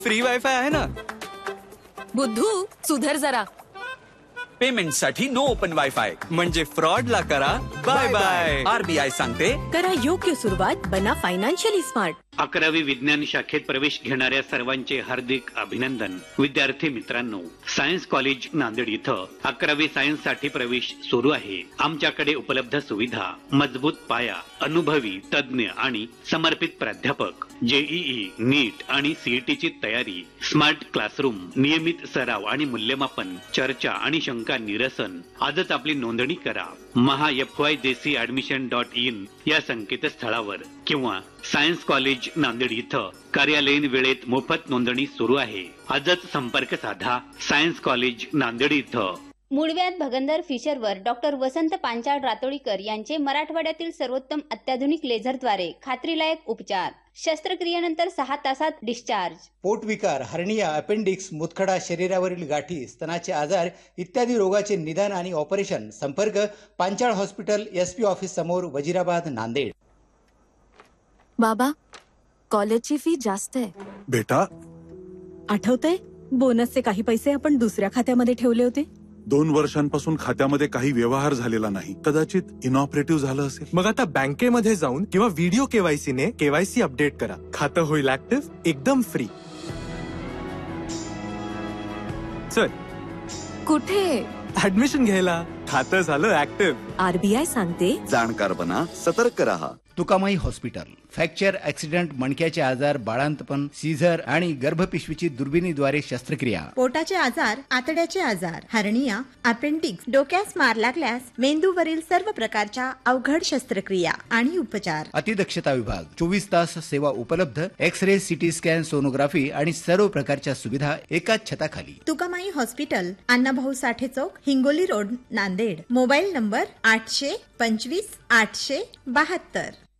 Free wifi आहे ना. बुद्धू सुधर जरा. पेमेंटसाठी नो ओपन वायफाय म्हणजे फ्रॉडला करा बाय बाय. आरबीआय सांगते करा योग्य सुरुवात, बना फायनान्शियली स्मार्ट. 11वी विज्ञान शाखेत प्रवेश घेणाऱ्या सर्वांचे हार्दिक अभिनंदन. विद्यार्थी मित्रांनो, सायन्स कॉलेज नांदेड इथं 11वी सायन्स साठी प्रवेश सुरू आहे. आमच्याकडे उपलब्ध सुविधा, मजबूत पाया, अनुभवी तज्ज्ञ आणि समर्पित प्राध्यापक, जेईई, नीट आणि सीईटीची तयारी, स्मार्ट क्लासरूम, नियमित सराव आणि मूल्यमापन, चर्चा आणि शंका निरसन. आजच आपली नोंदणी करा mahafyjcadmission.in या संकेतस्थळावर किंवा सायन्स कॉलेज नांदेड इथं कार्यालयीन वेळेत मोफत नोंदणी सुरू आहे. आजच संपर्क साधा. सायन्स कॉलेज नांदेड इथं. मूळव्याध भगंदर फिशरवर डॉक्टर वसंत पांचाळ रातोळीकर यांचे मराठवाड्यातील सर्वोत्तम अत्याधुनिक लेझरद्वारे खात्रीलायक उपचार. शस्त्रक्रियेनंतर 6 तासात डिस्चार्ज. पोटविकार, हर्निया, अपेंडिक्स, मुतखडा, शरीरावरील गाठी, स्तनाचे आजार इत्यादी रोगाचे निदान आणि ऑपरेशन. संपर्क पांचाळ हॉस्पिटल, SP ऑफिस समोर, वजीराबाद, नांदेड. बाबा, कॉलेजची फी जास्त आहे. बेटा, आठवतंय बोनसचे काही पैसे आपण दुसऱ्या खात्यामध्ये ठेवले होते. 2 वर्षांपासून खात्यामध्ये काही व्यवहार झालेला नाही. कदाचित इनऑपरेटिव्ह झालं असेल. मग आता बँकेमध्ये जाऊन किंवा व्हिडिओ केवायसी ने केवायसी अपडेट करा. खातं होईल ऍक्टिव्ह एकदम फ्री. चल. कुठे? ऍडमिशन घ्यायला. खातं झालं ऍक्टिव्ह. आरबीआय सांगते जाणकार बना, सतर्क रहा. तुकामाई हॉस्पिटल. फ्रॅक्चर, ऍक्सिडेंट, मणक्याचे आजार, बाळांतपण, सीझर आणि गर्भपिशवीची दुर्बिणीद्वारे शस्त्रक्रिया. पोटाचे आजार, आतड्याचे आजार, हर्निया, अपेंडिक्स, डोक्यास मार लागल्यास मेंदूवरील सर्व प्रकारच्या अवघड शस्त्रक्रिया आणि उपचार. अतिदक्षता विभाग. 24 तास सेवा उपलब्ध. एक्स-रे, सिटी स्कॅन, सोनोग्राफी आणि सर्व प्रकारच्या सुविधा एकाच छताखाली. तुकामाई हॉस्पिटल, अण्णाभाऊ साठे चौक, Hingoli road, Nanded. Mobile number 825 872.